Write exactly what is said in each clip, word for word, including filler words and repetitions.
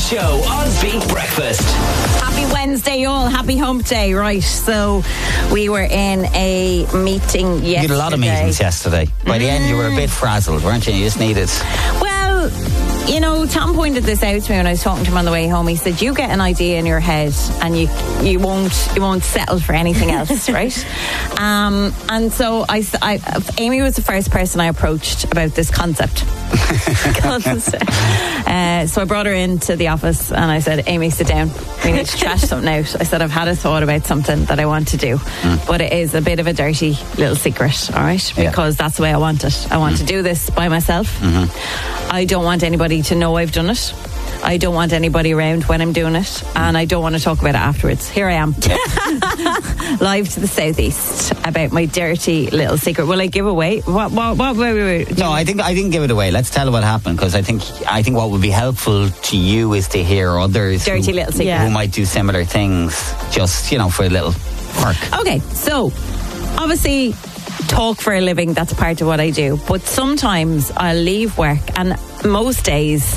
Show on Beat Breakfast. Happy Wednesday, all. Happy hump day, right? So we were in a meeting yesterday. You had a lot of meetings yesterday. By the mm. end, you were a bit frazzled, weren't you? You just needed... Well, you know, Tom pointed this out to me when I was talking to him on the way home. He said, you get an idea in your head and you you won't you won't settle for anything else, right? Um, and so I, I, Amy was the first person I approached about this concept. uh, so I brought her into the office and I said, Amy, sit down. We need to trash something out. I said, I've had a thought about something that I want to do, mm. but it is a bit of a dirty little secret, all right? Because yeah. that's the way I want it. I want mm. to do this by myself. Mm-hmm. I don't want anybody to know I've done it. I don't want anybody around when I'm doing it, and I don't want to talk about it afterwards. Here I am, live to the southeast about my dirty little secret. Will I give away? What? What? What? Wait, wait, wait. No, I think I didn't give it away. Let's tell what happened, because I think I think what would be helpful to you is to hear others dirty who, little secret who might do similar things, just you know, for a little work. Okay, so obviously, talk for a living. That's a part of what I do. But sometimes I'll leave work, and most days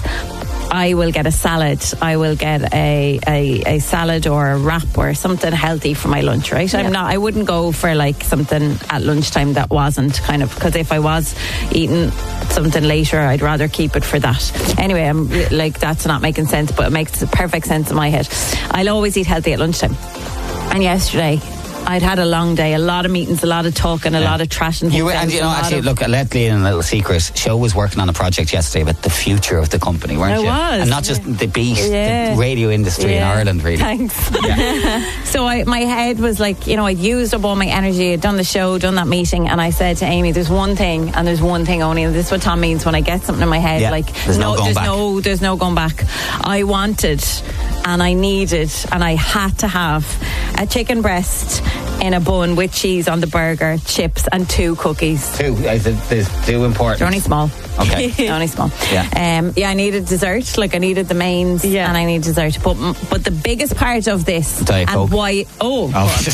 I will get a salad. I will get a, a, a salad or a wrap or something healthy for my lunch, right? Yeah. I'm not, I wouldn't go for like something at lunchtime that wasn't kind of, because if I was eating something later, I'd rather keep it for that. Anyway, I'm like, that's not making sense, but it makes perfect sense in my head. I'll always eat healthy at lunchtime. And yesterday, I'd had a long day, a lot of meetings, a lot of talking, a yeah. lot of trashing. You were, and you know, actually, look, I let Leah in a little secret. Show was working on a project yesterday about the future of the company, weren't I you? I was. And not just the beat, yeah. the radio industry yeah. in Ireland, really. Thanks. Yeah. So I, my head was like, you know, I'd used up all my energy, I'd done the show, done that meeting, and I said to Amy, there's one thing, and there's one thing only, and this is what Tom means when I get something in my head, yeah. like, there's no, no going there's back. no, there's no going back. I wanted, and I needed, and I had to have a chicken breast in a bun with cheese on the burger, chips, and two cookies. Two. I said there's two important. They're only small. Okay. They're only small. Yeah. Um, yeah, I needed dessert. Like I needed the mains, yeah. and I needed dessert. But but the biggest part of this Diet and Coke. why? Oh,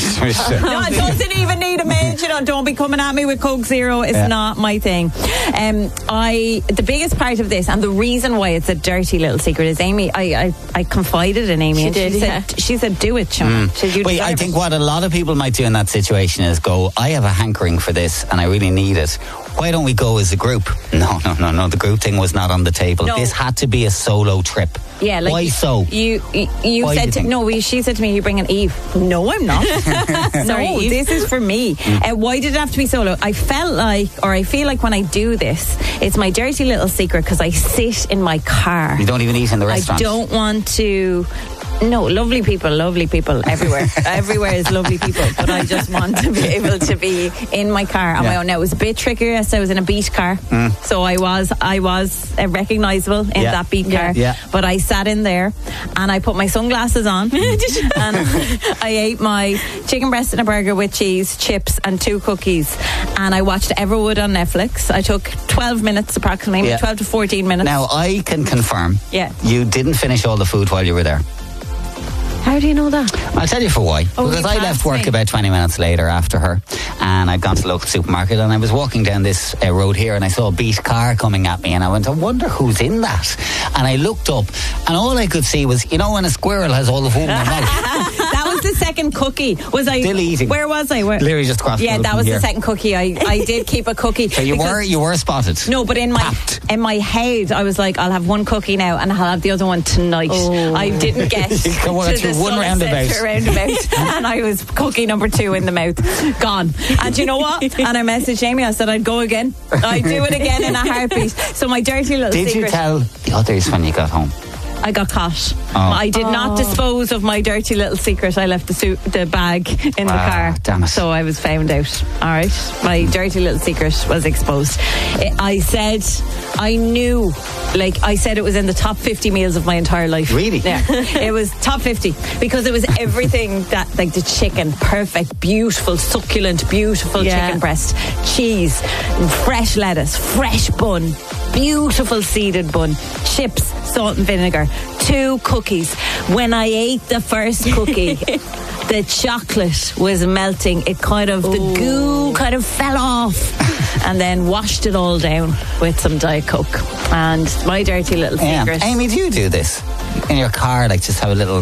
oh. no, it doesn't even need a mains. You know, don't be coming at me with Coke Zero. It's yeah. not my thing. Um, I the biggest part of this and the reason why it's a dirty little secret is Amy. I I, I confided in Amy. She and did. She Yeah. said she said, "Do it, Sean." Mm. She said, Wait, I think what a lot of people might do in that situation is go, I have a hankering for this and I really need it. Why don't we go as a group? No, no, no, no. The group thing was not on the table. No. This had to be a solo trip. Yeah, like why you, so? You you, you Why said do you to, no. We, she said to me, "You bring an Eve." No, I'm not. Sorry, no, Eve. this is for me. Mm. Uh, why did it have to be solo? I felt like, or I feel like when I do this, it's my dirty little secret because I sit in my car. You don't even eat in the restaurant. I don't want to. No, lovely people, lovely people everywhere. Everywhere is lovely people, but I just want to be able to be in my car on yeah. my own. Now it was a bit trickier. Yes, I was in a beat car, mm. so I was I was uh, recognisable in yeah. that beat car. Yeah. Yeah. But I sat in there and I put my sunglasses on and I ate my chicken breast and a burger with cheese, chips, and two cookies. And I watched Everwood on Netflix. I took twelve minutes approximately, yeah. twelve to fourteen minutes. Now I can confirm. Yeah. You didn't finish all the food while you were there. How do you know that? I'll tell you for why. Oh, because I left work me. about twenty minutes later after her, and I'd gone to the local supermarket, and I was walking down this uh, road here, and I saw a beat car coming at me, and I went, I wonder who's in that. And I looked up, and all I could see was, you know, when a squirrel has all the food in their mouth. That was the second cookie. Was I still eating? Where was I? Where? Literally just crossed. Yeah, the that was here. the second cookie. I, I did keep a cookie. So you were you were spotted. No, but in my Papped. in my head, I was like, I'll have one cookie now, and I'll have the other one tonight. Oh. I didn't get to on the one roundabout. roundabout, and I was cookie number two in the mouth, gone. And you know what? And I messaged Amy. I said I'd go again. I'd do it again in a heartbeat. So my dirty little Did secret. you tell the others when you got home? I got caught. Oh. I did Oh. not dispose of my dirty little secret. I left the suit, the bag in the Ah, car. damn it. So I was found out. All right. My dirty little secret was exposed. I I said, I knew, like I said it was in the top fifty meals of my entire life. Really? Yeah. It was top fifty because it was everything that, like the chicken, perfect, beautiful, succulent, beautiful Yeah. chicken breast, cheese, fresh lettuce, fresh bun, beautiful seeded bun, chips, salt and vinegar, two cookies. When I ate the first cookie, the chocolate was melting. It kind of, Ooh. the goo kind of fell off. and then washed it all down with some Diet Coke. And my dirty little Yeah. secret. Amy, do you do this? In your car, like just have a little